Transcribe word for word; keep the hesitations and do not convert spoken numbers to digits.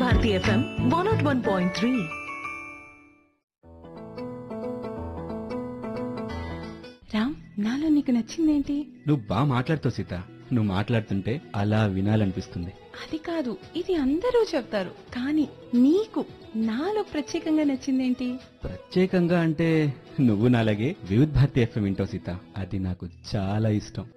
Bharati FM one not one point three. Ram, నాలో నీకు నచ్చిందేంటి? నువ్వు బాగా మాట్లాడుతావు సీత. నువ్వు మాట్లాడుతుంటే అలా వినాలనిపిస్తుంది. అది కాదు, ఇది అందరూ చెప్తారు, కానీ నీకు నాలో ప్రత్యేకంగా నచ్చిందేంటి? ప్రత్యేకంగా అంటే నువ్వు నాలాగే వివిధ్ భారతి ఎఫ్ఎం వింటావు సీత. అది నాకు చాలా ఇష్టం.